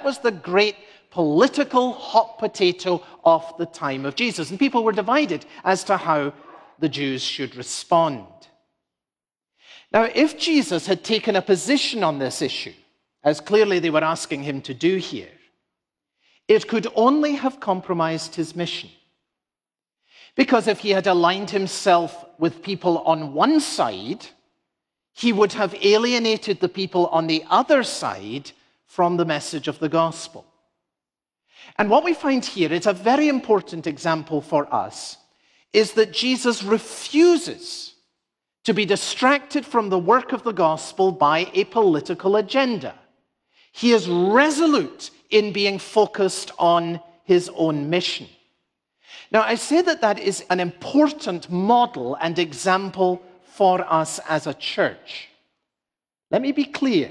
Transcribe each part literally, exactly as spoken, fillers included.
was the great political hot potato of the time of Jesus. And people were divided as to how the Jews should respond. Now, if Jesus had taken a position on this issue, as clearly they were asking him to do here, it could only have compromised his mission. Because if he had aligned himself with people on one side, he would have alienated the people on the other side from the message of the gospel. And what we find here is a very important example for us, is that Jesus refuses to be distracted from the work of the gospel by a political agenda. He is resolute in being focused on his own mission. Now, I say that that is an important model and example for us as a church. Let me be clear.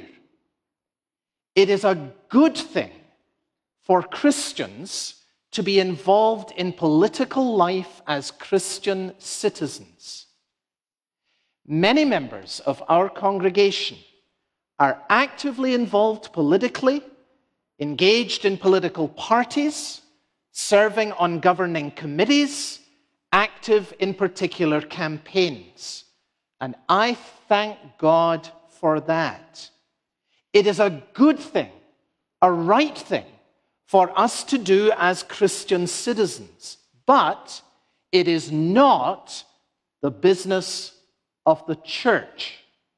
It is a good thing for Christians to be involved in political life as Christian citizens. Many members of our congregation are actively involved politically, engaged in political parties, serving on governing committees, active in particular campaigns. And I thank God for that. It is a good thing, a right thing, for us to do as Christian citizens. But it is not the business of the church.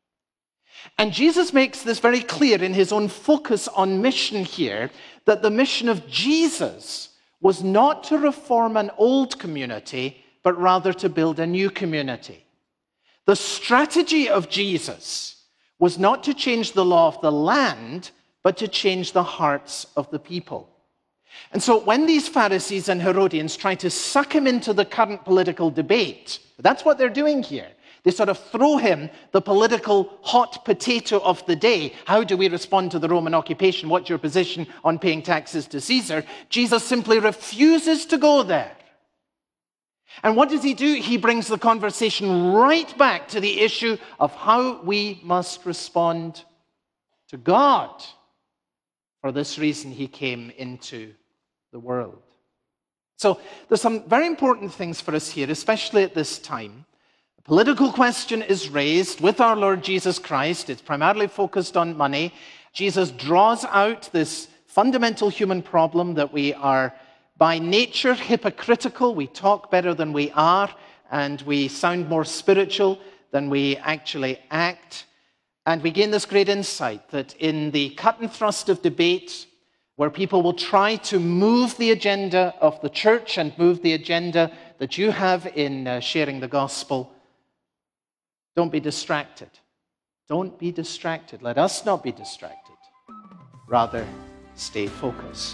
And Jesus makes this very clear in his own focus on mission here, that the mission of Jesus was not to reform an old community, but rather to build a new community. The strategy of Jesus was not to change the law of the land, but to change the hearts of the people. And so when these Pharisees and Herodians try to suck him into the current political debate, that's what they're doing here. They sort of throw him the political hot potato of the day. How do we respond to the Roman occupation? What's your position on paying taxes to Caesar? Jesus simply refuses to go there. And what does he do? He brings the conversation right back to the issue of how we must respond to God. For this reason, he came into the world. So there's some very important things for us here, especially at this time. A political question is raised with our Lord Jesus Christ. It's primarily focused on money. Jesus draws out this fundamental human problem that we are by nature hypocritical. We talk better than we are, and we sound more spiritual than we actually act. And we gain this great insight that in the cut and thrust of debate, where people will try to move the agenda of the church and move the agenda that you have in uh, sharing the gospel, don't be distracted. Don't be distracted. Let us not be distracted. Rather, stay focused.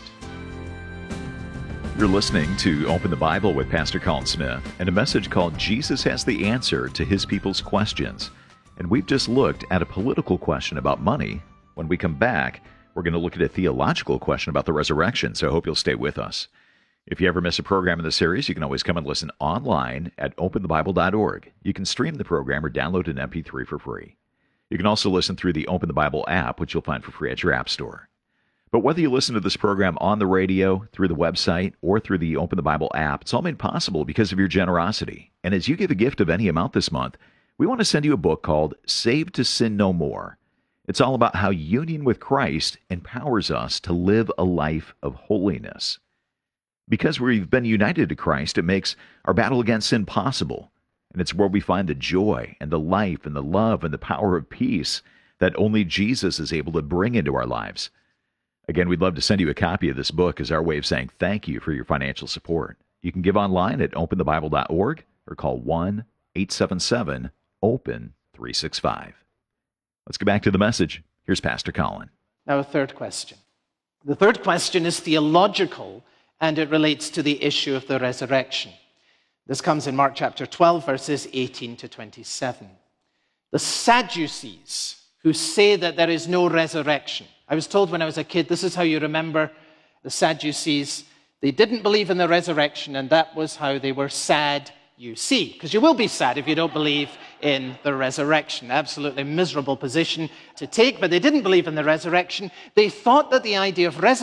You're listening to Open the Bible with Pastor Colin Smith and a message called Jesus Has the Answer to His People's Questions. And we've just looked at a political question about money. When we come back, we're going to look at a theological question about the resurrection, so I hope you'll stay with us. If you ever miss a program in the series, you can always come and listen online at open the bible dot org. You can stream the program or download an M P three for free. You can also listen through the Open the Bible app, which you'll find for free at your app store. But whether you listen to this program on the radio, through the website, or through the Open the Bible app, it's all made possible because of your generosity. And as you give a gift of any amount this month, we want to send you a book called Saved to Sin No More. It's all about how union with Christ empowers us to live a life of holiness. Because we've been united to Christ, it makes our battle against sin possible. And it's where we find the joy and the life and the love and the power of peace that only Jesus is able to bring into our lives. Again, we'd love to send you a copy of this book as our way of saying thank you for your financial support. You can give online at open the bible dot org or call one eight seven seven open three six five. Let's get back to the message. Here's Pastor Colin. Now, a third question. The third question is theological, and it relates to the issue of the resurrection. This comes in Mark chapter twelve, verses eighteen to twenty-seven. The Sadducees, who say that there is no resurrection. I was told when I was a kid, this is how you remember the Sadducees. They didn't believe in the resurrection, and that was how they were sad, you see. Because you will be sad if you don't believe in the resurrection. Absolutely miserable position to take, but they didn't believe in the resurrection. They thought that the idea of resurrection